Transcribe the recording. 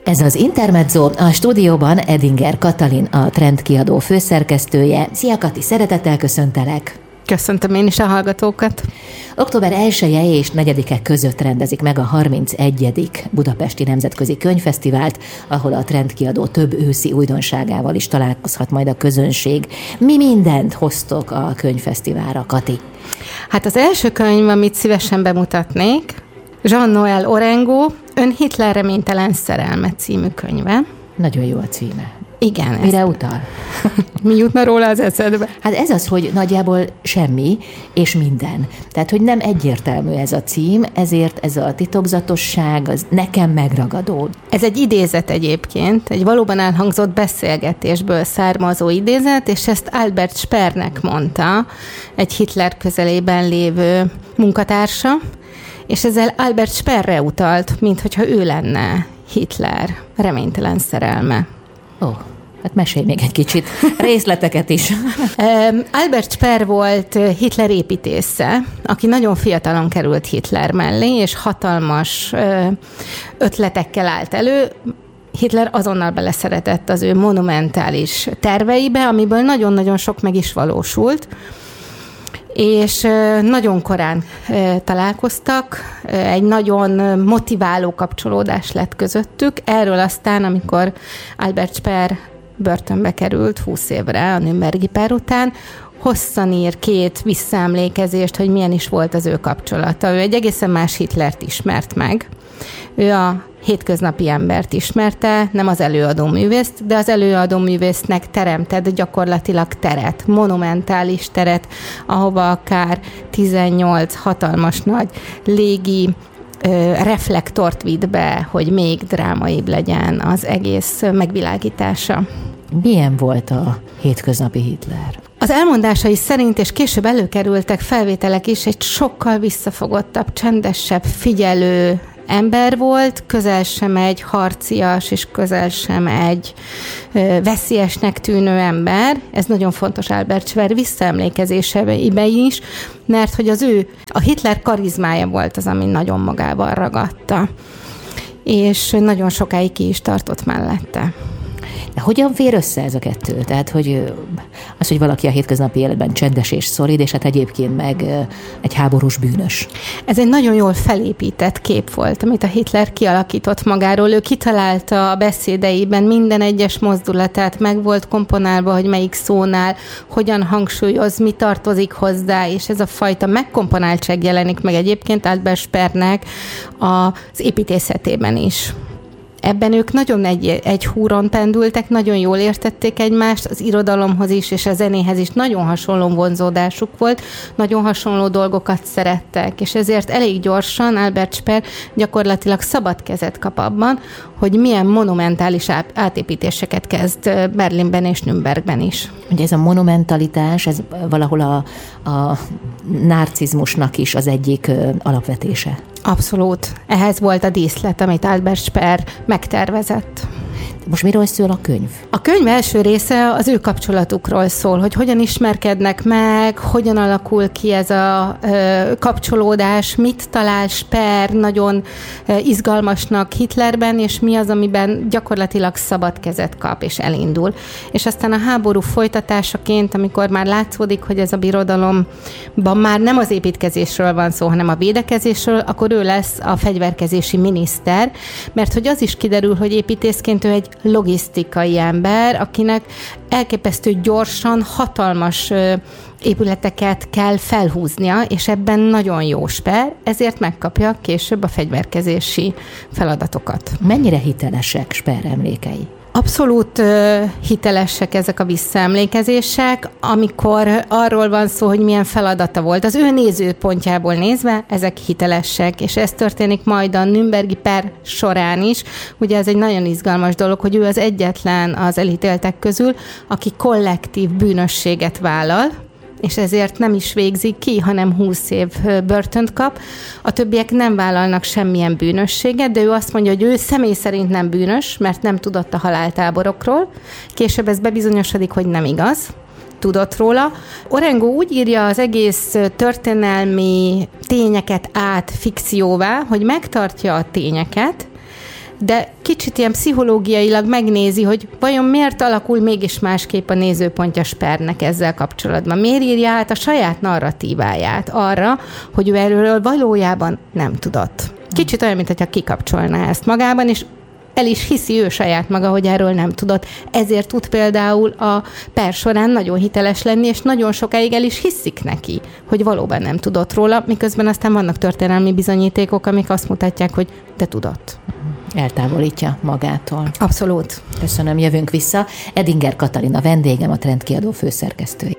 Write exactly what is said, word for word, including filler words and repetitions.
Ez az Intermezzo, a stúdióban Edinger Katalin, a Trend kiadó főszerkesztője. Szia Kati, szeretettel köszöntelek! Köszöntöm én is a hallgatókat! október elseje és negyedike között rendezik meg a harmincegyedik Budapesti Nemzetközi Könyvfesztivált, ahol a Trend kiadó több őszi újdonságával is találkozhat majd a közönség. Mi mindent hoztok a könyvfesztiválra, Kati? Hát az első könyv, amit szívesen bemutatnék, Jean-Noël Orengo, Ön Hitler reménytelen szerelme című könyve. Nagyon jó a címe. Igen. Mire ezt... utal? Mi jutna róla az eszedbe? Hát ez az, hogy nagyjából semmi és minden. Tehát, hogy nem egyértelmű ez a cím, ezért ez a titokzatosság, az nekem megragadó. Ez egy idézet egyébként, egy valóban elhangzott beszélgetésből származó idézet, és ezt Albert Spernek mondta, egy Hitler közelében lévő munkatársa, és ezzel Albert Sperre utalt, minthogyha ő lenne Hitler reménytelen szerelme. Ó, hát mesélj még egy kicsit, részleteket is. Albert Speer volt Hitler építésze, aki nagyon fiatalon került Hitler mellé, és hatalmas ötletekkel állt elő. Hitler azonnal beleszeretett az ő monumentális terveibe, amiből nagyon-nagyon sok meg is valósult, és nagyon korán találkoztak, egy nagyon motiváló kapcsolódás lett közöttük. Erről aztán, amikor Albert Speer börtönbe került húsz évre a Nürnbergi per után, hosszan ír két visszaemlékezést, hogy milyen is volt az ő kapcsolata. Ő egy egészen más Hitlert ismert meg. Ő a hétköznapi embert ismerte, nem az előadó művészt, de az előadó művésznek teremtett gyakorlatilag teret, monumentális teret, ahova akár tizennyolc hatalmas nagy légi ö, reflektort vitt be, hogy még drámaibb legyen az egész megvilágítása. Milyen volt a hétköznapi Hitler? Az elmondásai szerint, és később előkerültek felvételek is, egy sokkal visszafogottabb, csendesebb, figyelő ember volt, közel sem egy harcias, és közel sem egy ö, veszélyesnek tűnő ember. Ez nagyon fontos Albert Speer visszaemlékezéseiben is, mert hogy az ő, a Hitler karizmája volt az, ami nagyon magával ragadta. És nagyon sokáig ki is tartott mellette. De hogyan fér össze ez a kettő? Tehát, hogy az, hogy valaki a hétköznapi életben csendes és szolid, és hát egyébként meg egy háborús bűnös. Ez egy nagyon jól felépített kép volt, amit a Hitler kialakított magáról. Ő kitalálta a beszédeiben minden egyes mozdulatát, meg volt komponálva, hogy melyik szónál, hogyan hangsúlyoz, mi tartozik hozzá, és ez a fajta megkomponáltság jelenik meg egyébként Albert Speernek az építészetében is. Ebben ők nagyon egy, egy húron pendültek, nagyon jól értették egymást, az irodalomhoz is és a zenéhez is nagyon hasonló vonzódásuk volt, nagyon hasonló dolgokat szerettek, és ezért elég gyorsan Albert Speer gyakorlatilag szabad kezet kap abban, hogy milyen monumentális átépítéseket kezd Berlinben és Nürnbergben is. Ugye ez a monumentalitás, ez valahol a, a narcizmusnak is az egyik alapvetése. Abszolút. Ehhez volt a díszlet, amit Albert Speer megtervezett. Most miről szól a könyv? A könyv első része az ő kapcsolatukról szól, hogy hogyan ismerkednek meg, hogyan alakul ki ez a ö, kapcsolódás, mit talál Speer nagyon ö, izgalmasnak Hitlerben, és mi az, amiben gyakorlatilag szabad kezet kap, és elindul. És aztán a háború folytatásaként, amikor már látszódik, hogy ez a birodalomban már nem az építkezésről van szó, hanem a védekezésről, akkor ő lesz a fegyverkezési miniszter, mert hogy az is kiderül, hogy építészként ő egy logisztikai ember, akinek elképesztő gyorsan, hatalmas épületeket kell felhúznia, és ebben nagyon jó Speer, ezért megkapja később a fegyverkezési feladatokat. Mennyire hitelesek Speer emlékei? Abszolút uh, hitelesek ezek a visszaemlékezések, amikor arról van szó, hogy milyen feladata volt. Az ő nézőpontjából nézve ezek hitelesek, és ez történik majd a Nürnbergi per során is. Ugye ez egy nagyon izgalmas dolog, hogy ő az egyetlen az elítéltek közül, aki kollektív bűnösséget vállal, és ezért nem is végzik ki, hanem húsz év börtönt kap. A többiek nem vállalnak semmilyen bűnösséget, de ő azt mondja, hogy ő személy szerint nem bűnös, mert nem tudott a haláltáborokról. Később ez bebizonyosodik, hogy nem igaz. Tudott róla. Orengo úgy írja az egész történelmi tényeket át fikcióvá, hogy megtartja a tényeket, de kicsit ilyen pszichológiailag megnézi, hogy vajon miért alakul mégis másképp a nézőpontja Spernek ezzel kapcsolatban. Miért írja át a saját narratíváját arra, hogy ő erről valójában nem tudott. Kicsit olyan, mintha kikapcsolná ezt magában, és el is hiszi ő saját maga, hogy erről nem tudott. Ezért tud például a per során nagyon hiteles lenni, és nagyon sokáig el is hiszik neki, hogy valóban nem tudott róla, miközben aztán vannak történelmi bizonyítékok, amik azt mutatják, hogy de tudott. Eltávolítja magától. Abszolút. Köszönöm, jövünk vissza. Edinger Katalin a vendégem, a Trend kiadó főszerkesztője.